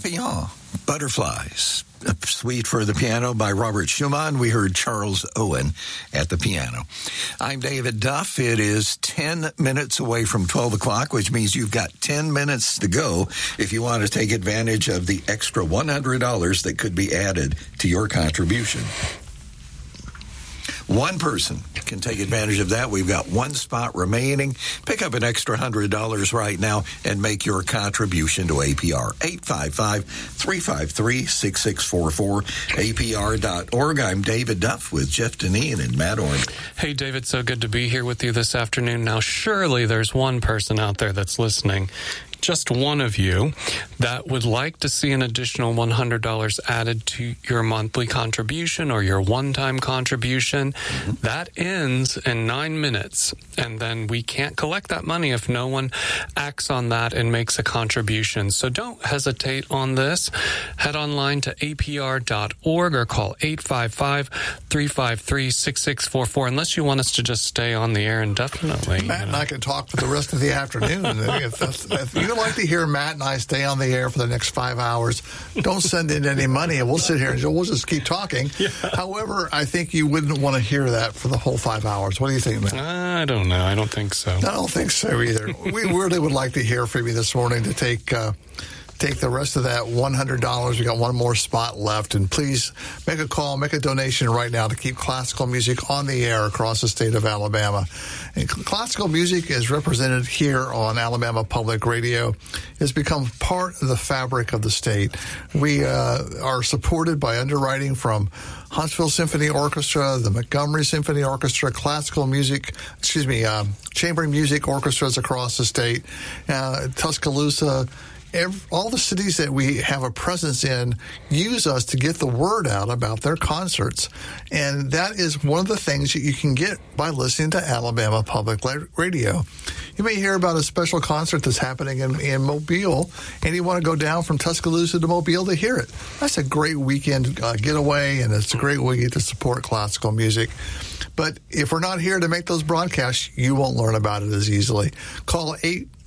Papillon, Butterflies, a suite for the piano by Robert Schumann. We heard Charles Owen at the piano. I'm David Duff. It is 10 minutes away from 12 o'clock, which means you've got 10 minutes to go if you want to take advantage of the extra $100 that could be added to your contribution. One person can take advantage of that. We've got one spot remaining. Pick up an extra $100 right now and make your contribution to APR. 855-353-6644, APR.org. I'm David Duff with Jeff Deneen and Matt Orman. Hey, David, so good to be here with you this afternoon. Now, surely there's one person out there that's listening, just one of you, that would like to see an additional $100 added to your monthly contribution or your one-time contribution. Mm-hmm. That ends in 9 minutes, and then we can't collect that money if no one acts on that and makes a contribution. So don't hesitate on this. Head online to apr.org or call 855-353-6644, unless you want us to just stay on the air indefinitely. Matt and I can talk for the rest of the afternoon. If you like to hear Matt and I stay on the air for the next 5 hours, don't send in any money, and we'll sit here and we'll just keep talking. Yeah. However, I think you wouldn't want to hear that for the whole 5 hours. What do you think, Matt? I don't know. I don't think so. I don't think so either. We really would like to hear from you this morning to take the rest of that $100. We got one more spot left, and please make a call, make a donation right now to keep classical music on the air across the state of Alabama. And classical music is represented here on Alabama Public Radio. It's become part of the fabric of the state. We are supported by underwriting from Huntsville Symphony Orchestra, the Montgomery Symphony Orchestra, chamber music orchestras across the state, Tuscaloosa. All the cities that we have a presence in use us to get the word out about their concerts. And that is one of the things that you can get by listening to Alabama Public Radio. You may hear about a special concert that's happening in Mobile, and you want to go down from Tuscaloosa to Mobile to hear it. That's a great weekend getaway, and it's a great way to support classical music. But if we're not here to make those broadcasts, you won't learn about it as easily. Call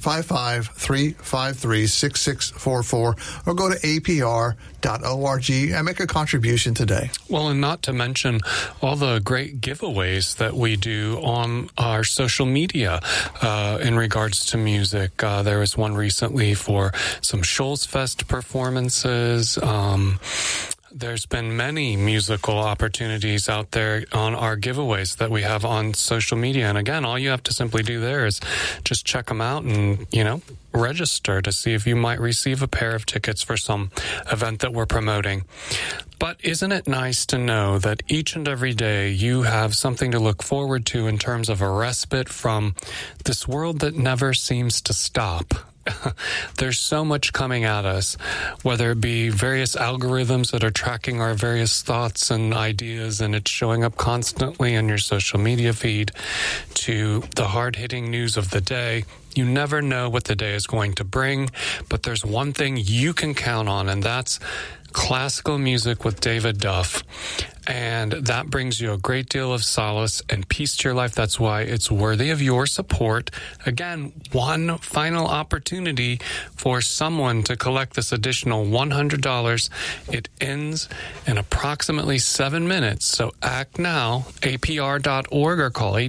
855-353-6644 or go to apr.org and make a contribution today. Well, and not to mention all the great giveaways that we do on our social media in regards to music. There was one recently for some Shoals Fest performances. There's been many musical opportunities out there on our giveaways that we have on social media. And again, all you have to simply do there is just check them out and, register to see if you might receive a pair of tickets for some event that we're promoting. But isn't it nice to know that each and every day you have something to look forward to in terms of a respite from this world that never seems to stop? There's so much coming at us, whether it be various algorithms that are tracking our various thoughts and ideas, and it's showing up constantly in your social media feed, to the hard-hitting news of the day. You never know what the day is going to bring, but there's one thing you can count on, and that's classical music with David Duff. And that brings you a great deal of solace and peace to your life. That's why it's worthy of your support. Again, one final opportunity for someone to collect this additional $100. It ends in approximately 7 minutes. So act now, apr.org, or call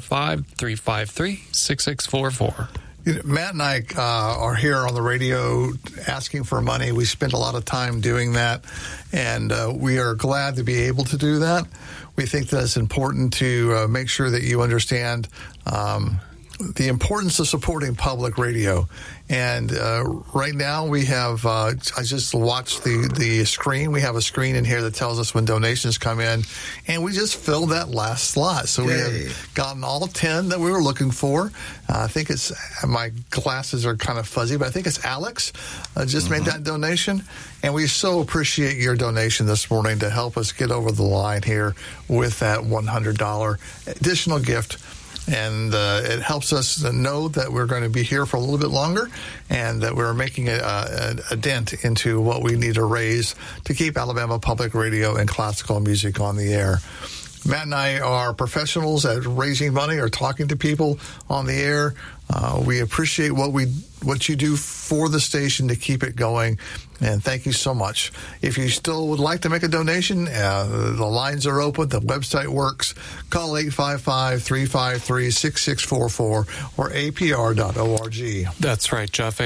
855-353-6644. Matt and I are here on the radio asking for money. We spend a lot of time doing that, and we are glad to be able to do that. We think that it's important to make sure that you understand the importance of supporting public radio. And right now we have, I just watched the screen. We have a screen in here that tells us when donations come in, and we just filled that last slot. So we have gotten all 10 that we were looking for. I think it's, my glasses are kind of fuzzy, but I think it's Alex just made that donation. And we so appreciate your donation this morning to help us get over the line here with that $100 additional gift. And it helps us know that we're going to be here for a little bit longer, and that we're making a dent into what we need to raise to keep Alabama Public Radio and classical music on the air. Matt and I are professionals at raising money or talking to people on the air. We appreciate what you do for the station to keep it going, and thank you so much. If you still would like to make a donation, the lines are open, the website works. Call 855-353-6644 or apr.org. That's right, Jeff,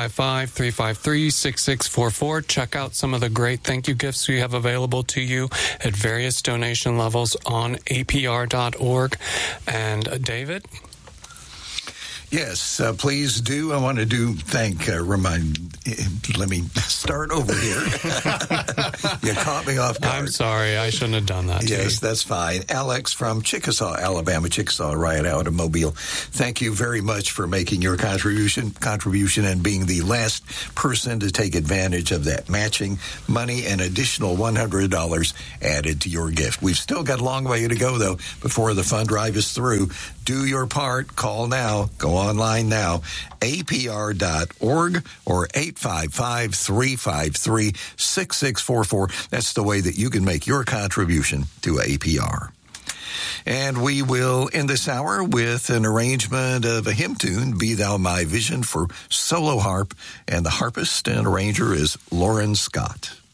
855-353-6644. Check out some of the great thank you gifts we have available to you at various donation levels on apr.org. And David? Yes, please do. I want to let me start over here. You caught me off guard. I'm sorry. I shouldn't have done that. Yes, that's fine. Alex from Chickasaw, Alabama, Chickasaw, right out of Mobile. Thank you very much for making your contribution and being the last person to take advantage of that matching money and additional $100 added to your gift. We've still got a long way to go, though, before the fund drive is through. Do your part. Call now. Go online now. apr.org or 855-353-6644. That's the way that you can make your contribution to APR. And we will end this hour with an arrangement of a hymn tune, Be Thou My Vision, for solo harp, and the harpist and arranger is Lauren Scott.